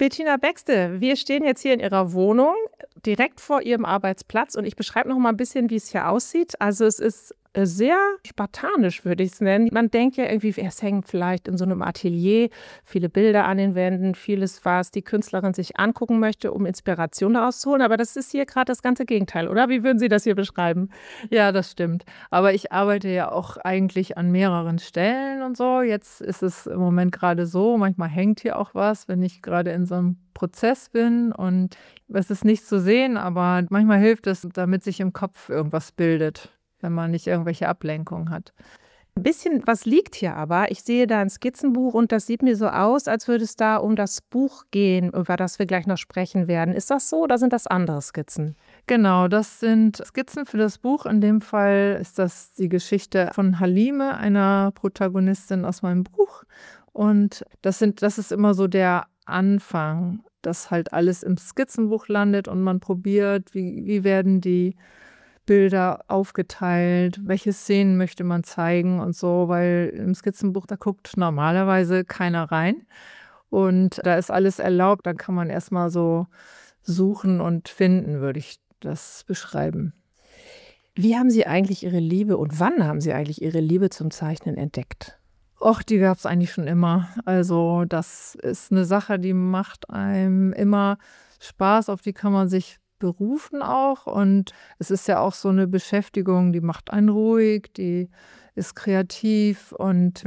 Bettina Baxte, wir stehen jetzt hier in Ihrer Wohnung, direkt vor Ihrem Arbeitsplatz und ich beschreibe noch mal ein bisschen, wie es hier aussieht. Also, es ist, sehr spartanisch, würde ich es nennen. Man denkt ja irgendwie, es hängen vielleicht in so einem Atelier viele Bilder an den Wänden, vieles, was die Künstlerin sich angucken möchte, um Inspiration daraus zu holen, aber das ist hier gerade das ganze Gegenteil, oder? Wie würden Sie das hier beschreiben? Ja, das stimmt. Aber ich arbeite ja auch eigentlich an mehreren Stellen und so. Jetzt ist es im Moment gerade so, manchmal hängt hier auch was, wenn ich gerade in so einem Prozess bin und es ist nicht zu sehen, aber manchmal hilft es, damit sich im Kopf irgendwas bildet, wenn man nicht irgendwelche Ablenkungen hat. 'N bisschen was liegt hier aber. Ich sehe da ein Skizzenbuch und das sieht mir so aus, als würde es da um das Buch gehen, über das wir gleich noch sprechen werden. Ist das so oder sind das andere Skizzen? Genau, das sind Skizzen für das Buch. In dem Fall ist das die Geschichte von Halime, einer Protagonistin aus meinem Buch. Und das ist immer so der Anfang, dass halt alles im Skizzenbuch landet und man probiert, wie werden die Bilder aufgeteilt, welche Szenen möchte man zeigen und so, weil im Skizzenbuch, da guckt normalerweise keiner rein und da ist alles erlaubt. Dann kann man erst mal so suchen und finden, würde ich das beschreiben. Wie haben Sie eigentlich Ihre Liebe und wann haben Sie eigentlich Ihre Liebe zum Zeichnen entdeckt? Och, die gab's eigentlich schon immer. Also, das ist 'ne Sache, die macht einem immer Spaß, auf die kann man sich berufen auch. Und es ist ja auch so 'ne Beschäftigung, die macht einen ruhig, die ist kreativ. Und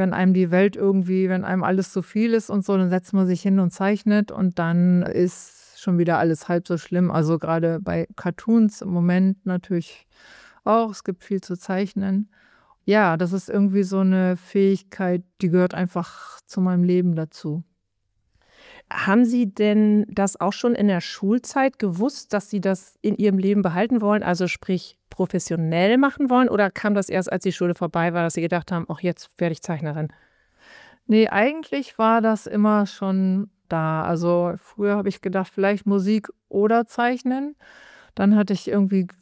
wenn einem alles zu viel ist und so, dann setzt man sich hin und zeichnet und dann ist schon wieder alles halb so schlimm. Also, grade bei Cartoons im Moment natürlich auch. Es gibt viel zu zeichnen. Ja, das ist irgendwie so 'ne Fähigkeit, die gehört einfach zu meinem Leben dazu. Haben Sie denn das auch schon in der Schulzeit gewusst, dass Sie das in Ihrem Leben behalten wollen, also sprich professionell machen wollen, oder kam das erst, als die Schule vorbei war, dass Sie gedacht haben: „Ach, jetzt werde ich Zeichnerin?“ Ne, eigentlich war das immer schon da. Also, früher habe ich gedacht, vielleicht Musik oder Zeichnen. Dann hatte ich irgendwie